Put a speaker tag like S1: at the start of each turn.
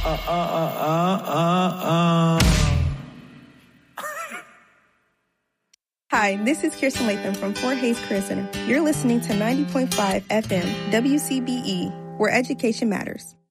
S1: Hi, this is Kirsten Latham from Fort Hays Career Center. You're listening to 90.5 FM WCBE, where education matters.